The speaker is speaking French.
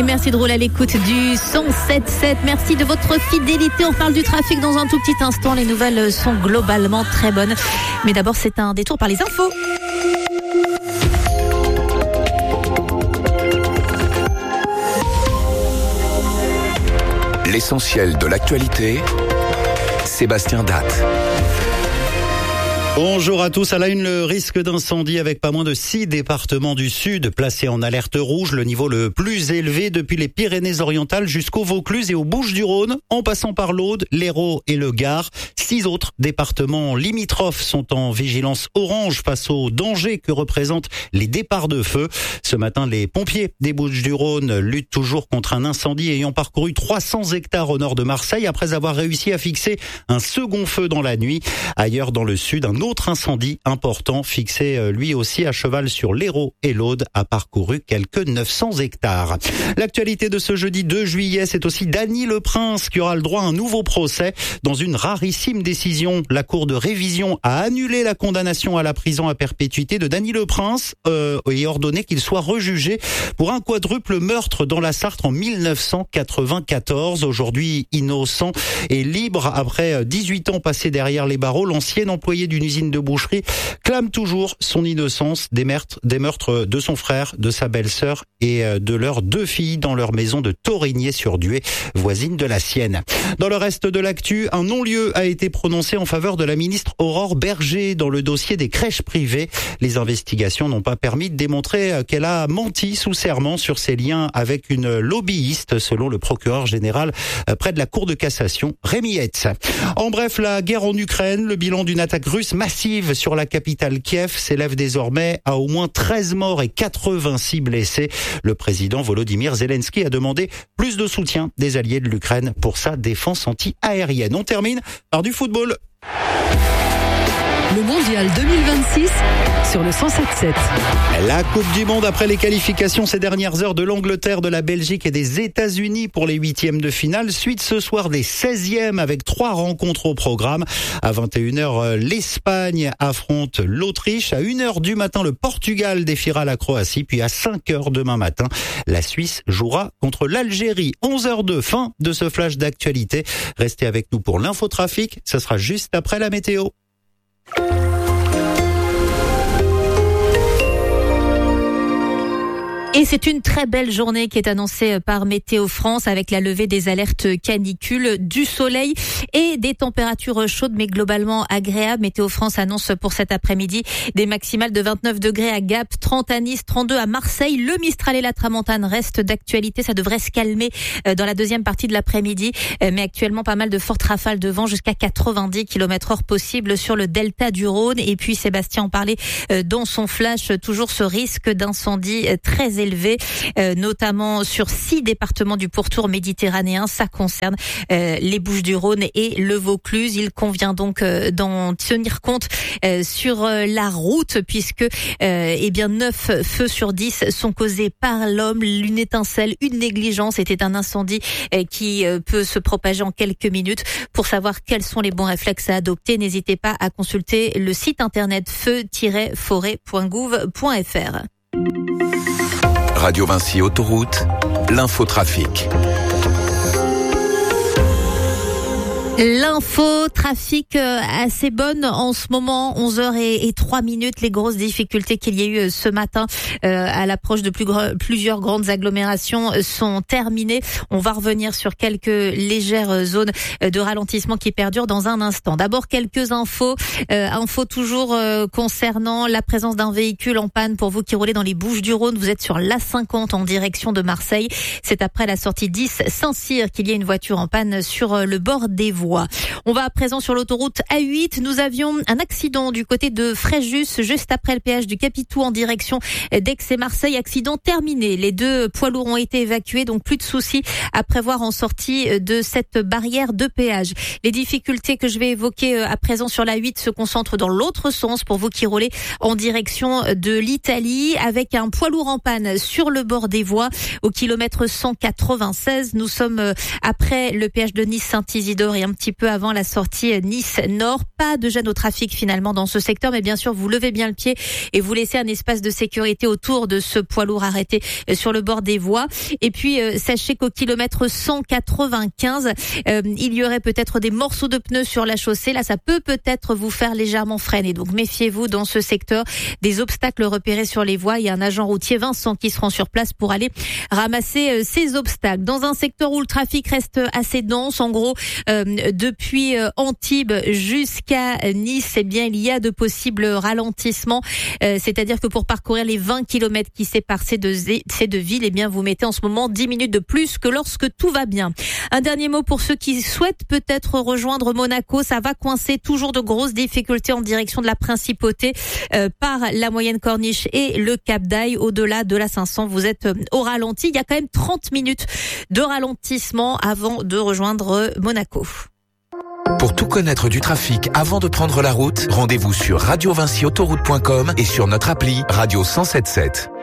Merci de rouler à l'écoute du 107.7. Merci de votre fidélité. On parle du trafic dans un tout petit instant. Les nouvelles sont globalement très bonnes. Mais d'abord, c'est un détour par les infos. L'essentiel de l'actualité, Sébastien Datte. Bonjour à tous. À la une, le risque d'incendie avec pas moins de 6 départements du Sud placés en alerte rouge, le niveau le plus élevé depuis les Pyrénées-Orientales jusqu'au Vaucluse et aux Bouches-du-Rhône, en passant par l'Aude, l'Hérault et le Gard. 6 autres départements limitrophes sont en vigilance orange face au danger que représentent les départs de feu. Ce matin, les pompiers des Bouches-du-Rhône luttent toujours contre un incendie ayant parcouru 300 hectares au nord de Marseille après avoir réussi à fixer un second feu dans la nuit. Ailleurs dans le Sud, un autre incendie important, fixé lui aussi à cheval sur l'Hérault et l'Aude, a parcouru quelques 900 hectares. L'actualité de ce jeudi 2 juillet, c'est aussi Dany Le Prince qui aura le droit à un nouveau procès. Dans une rarissime décision, la Cour de révision a annulé la condamnation à la prison à perpétuité de Dany Le Prince et ordonné qu'il soit rejugé pour un quadruple meurtre dans la Sarthe en 1994. Aujourd'hui innocent et libre après 18 ans passés derrière les barreaux, l'ancien employé d'une usine de boucherie clame toujours son innocence des meurtres de son frère, de sa belle-sœur et de leurs 2 filles dans leur maison de Torigné-sur-Dué, voisine de la sienne. Dans le reste de l'actu, un non-lieu a été prononcé en faveur de la ministre Aurore Bergé dans le dossier des crèches privées. Les investigations n'ont pas permis de démontrer qu'elle a menti sous serment sur ses liens avec une lobbyiste, selon le procureur général près de la Cour de cassation, Rémi Hetz. En bref, la guerre en Ukraine, le bilan d'une attaque russe massive sur la capitale Kiev s'élève désormais à au moins 13 morts et 86 blessés. Le président Volodymyr Zelensky a demandé plus de soutien des alliés de l'Ukraine pour sa défense anti-aérienne. On termine par du football. Le mondial 2026 sur le 107.7. La Coupe du Monde après les qualifications ces dernières heures de l'Angleterre, de la Belgique et des États-Unis pour les 8e de finale. Suite ce soir des 16e avec 3 rencontres au programme. À 21h, l'Espagne affronte l'Autriche. À 1h du matin, le Portugal défiera la Croatie. Puis à 5h demain matin, la Suisse jouera contre l'Algérie. 11h02, fin de ce flash d'actualité. Restez avec nous pour l'infotrafic. Ce sera juste après la météo. Et c'est une très belle journée qui est annoncée par Météo France avec la levée des alertes canicules, du soleil et des températures chaudes mais globalement agréables. Météo France annonce pour cet après-midi des maximales de 29 degrés à Gap, 30 à Nice, 32 à Marseille. Le Mistral et la Tramontane restent d'actualité. Ça devrait se calmer dans la deuxième partie de l'après-midi. Mais actuellement, pas mal de fortes rafales de vent jusqu'à 90 km/h possible sur le delta du Rhône. Et puis Sébastien en parlait dans son flash, toujours ce risque d'incendie très élevé, notamment sur 6 départements du pourtour méditerranéen. Ça concerne les Bouches-du-Rhône et le Vaucluse. Il convient donc d'en tenir compte sur la route puisque 9 feux sur 10 sont causés par l'homme. Une étincelle, une négligence, était un incendie qui peut se propager en quelques minutes. Pour savoir quels sont les bons réflexes à adopter, n'hésitez pas à consulter le site internet feu-forêt.gouv.fr. Radio Vinci Autoroute, l'infotrafic. L'info trafic assez bonne en ce moment, 11h03. Les grosses difficultés qu'il y a eu ce matin à l'approche de plusieurs grandes agglomérations sont terminées. On va revenir sur quelques légères zones de ralentissement qui perdurent dans un instant. D'abord quelques infos toujours concernant la présence d'un véhicule en panne pour vous qui roulez dans les Bouches-du-Rhône. Vous êtes sur l'A50 en direction de Marseille. C'est après la sortie 10 Saint-Cyr qu'il y a une voiture en panne sur le bord des voies. On va à présent sur l'autoroute A8. Nous avions un accident du côté de Fréjus, juste après le péage du Capitou en direction d'Aix et Marseille. Accident terminé. Les 2 poids lourds ont été évacués, donc plus de soucis à prévoir en sortie de cette barrière de péage. Les difficultés que je vais évoquer à présent sur l'A8 se concentrent dans l'autre sens pour vous qui roulez en direction de l'Italie avec un poids lourd en panne sur le bord des voies au kilomètre 196. Nous sommes après le péage de Nice Saint-Isidore et un un petit peu avant la sortie Nice-Nord. Pas de gêne au trafic finalement dans ce secteur, mais bien sûr vous levez bien le pied et vous laissez un espace de sécurité autour de ce poids lourd arrêté sur le bord des voies. Et puis sachez qu'au kilomètre 195, il y aurait peut-être des morceaux de pneus sur la chaussée. Là, ça peut-être vous faire légèrement freiner. Donc méfiez-vous dans ce secteur des obstacles repérés sur les voies. Il y a un agent routier, Vincent, qui se rend sur place pour aller ramasser ces obstacles. Dans un secteur où le trafic reste assez dense, en gros, depuis Antibes jusqu'à Nice, eh bien, il y a de possibles ralentissements. C'est-à-dire que pour parcourir les 20 km qui séparent ces deux villes, eh bien, vous mettez en ce moment 10 minutes de plus que lorsque tout va bien. Un dernier mot pour ceux qui souhaitent peut-être rejoindre Monaco. Ça va coincer, toujours de grosses difficultés en direction de la Principauté par la moyenne Corniche et le Cap d'Aille. Au-delà de la 500, vous êtes au ralenti. Il y a quand même 30 minutes de ralentissement avant de rejoindre Monaco. Pour tout connaître du trafic avant de prendre la route, rendez-vous sur radiovinciautoroute.com et sur notre appli Radio 107.7.